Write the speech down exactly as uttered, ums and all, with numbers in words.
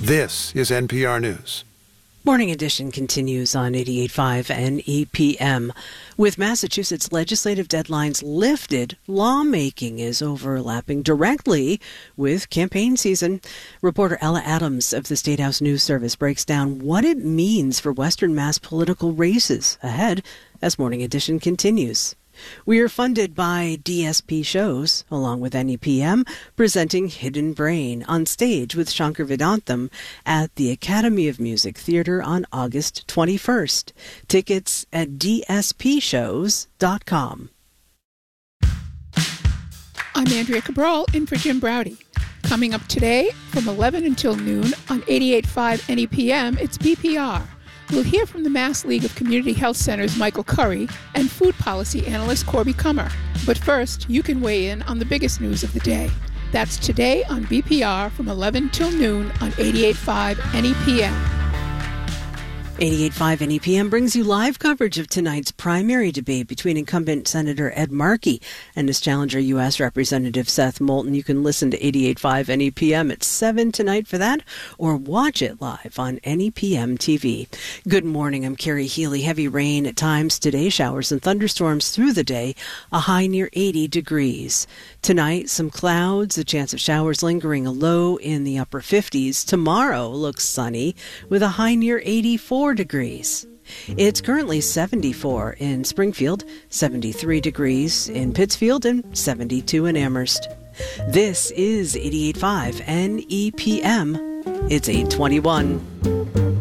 This is N P R News. Morning Edition continues on eighty-eight point five N E P M. With Massachusetts legislative deadlines lifted, lawmaking is overlapping directly with campaign season. Reporter Ella Adams of the State House News Service breaks down what it means for Western Mass political races ahead as Morning Edition continues. We are funded by D S P Shows, along with N E P M, presenting Hidden Brain on stage with Shankar Vedantam at the Academy of Music Theatre on August twenty-first. Tickets at d s p shows dot com. I'm Andrea Cabral, in for Jim Browdy. Coming up today, from eleven until noon on eighty-eight point five N E P M, it's B P R. We'll hear from the Mass League of Community Health Centers' Michael Curry and food policy analyst Corby Kummer. But first, you can weigh in on the biggest news of the day. That's today on B P R from eleven till noon on eighty-eight point five N E P M. eighty-eight point five N E P M brings you live coverage of tonight's primary debate between incumbent Senator Ed Markey and his challenger U S Representative Seth Moulton. You can listen to eighty-eight point five N E P M at seven tonight for that, or watch it live on N E P M T V. Good morning, I'm Carrie Healy. Heavy rain at times today, showers and thunderstorms through the day, a high near eighty degrees. Tonight, some clouds, a chance of showers lingering, a low in the upper fifties. Tomorrow looks sunny with a high near eighty-four degrees. It's currently seventy-four in Springfield, seventy-three degrees in Pittsfield, and seventy-two in Amherst. This is eighty-eight point five N E P M. It's eight twenty-one.